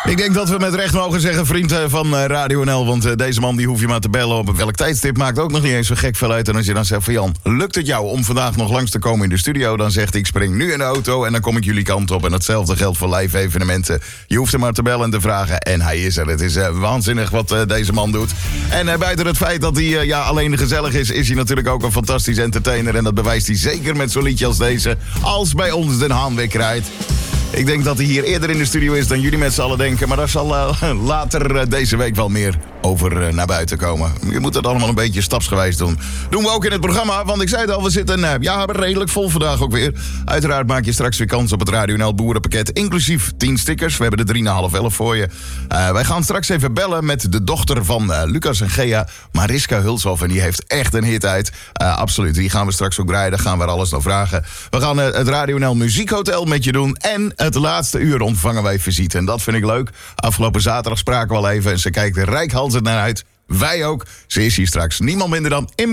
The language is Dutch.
Ik denk dat we met recht mogen zeggen, vriend van Radio NL... want deze man die hoef je maar te bellen op welk tijdstip... maakt ook nog niet eens zo gek veel uit. En als je dan zegt van Jan, lukt het jou om vandaag nog langs te komen in de studio... dan zegt hij, ik spring nu in de auto en dan kom ik jullie kant op. En datzelfde geldt voor live evenementen. Je hoeft hem maar te bellen en te vragen en hij is er. Het is waanzinnig wat deze man doet. En buiten het feit dat hij alleen gezellig is hij natuurlijk ook een fantastisch entertainer. En dat bewijst hij zeker met zo'n liedje als deze. Als bij ons Den Haan weer krijgt. Ik denk dat hij hier eerder in de studio is dan jullie met z'n allen denken. Maar daar zal later deze week wel meer over naar buiten komen. Je moet het allemaal een beetje stapsgewijs doen. Doen we ook in het programma, want ik zei het al, we zitten redelijk vol vandaag ook weer. Uiteraard maak je straks weer kans op het Radio NL Boerenpakket, inclusief 10 stickers. We hebben er 3,5 voor je. Wij gaan straks even bellen met de dochter van Lucas en Gea, Mariska Hulshoff. En die heeft echt een hit uit. Absoluut, die gaan we straks ook draaien. Daar gaan we er alles naar vragen. We gaan het Radio NL Muziekhotel met je doen. En het laatste uur ontvangen wij visite. En dat vind ik leuk. Afgelopen zaterdag spraken we al even. En ze kijkt er reikhalzend naar uit. Wij ook. Ze is hier straks niemand minder dan